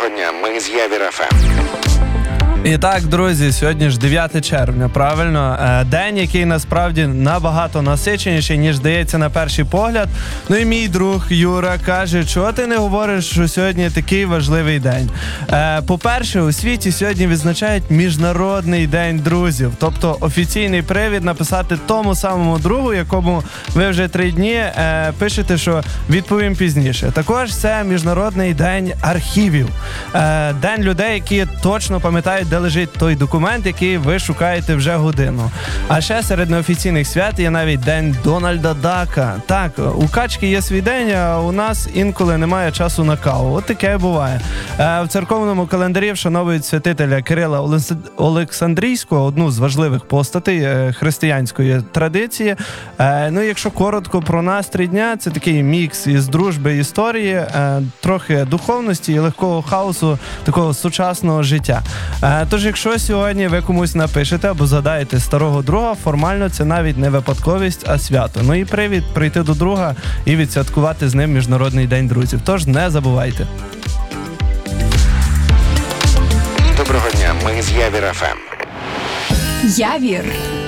Доброго дня, ми з Явір ФМ. І так, друзі, сьогодні ж 9 червня, правильно? День, який насправді набагато насиченіший, ніж здається на перший погляд. Ну і мій друг Юра каже, чого ти не говориш, що сьогодні такий важливий день? По-перше, у світі сьогодні відзначають Міжнародний день друзів. Тобто офіційний привід написати тому самому другу, якому ви вже 3 дні пишете, що відповім пізніше. Також це Міжнародний день архівів. День людей, які точно пам'ятають, де лежить той документ, який ви шукаєте вже годину. А ще серед неофіційних свят є навіть День Дональда Дака. Так, у качки є свій день, а у нас інколи немає часу на каву. От таке буває. В церковному календарі вшановують святителя Кирила Олександрійського, одну з важливих постатей християнської традиції. Ну, якщо коротко про настрій дня, це такий мікс із дружби, історії, трохи духовності і легкого хаосу такого сучасного життя. Тож, якщо сьогодні ви комусь напишете або згадаєте старого друга, формально це навіть не випадковість, а свято. Ну і привід прийти до друга і відсвяткувати з ним Міжнародний день друзів. Тож не забувайте. Доброго дня, ми з Явір ФМ. Явір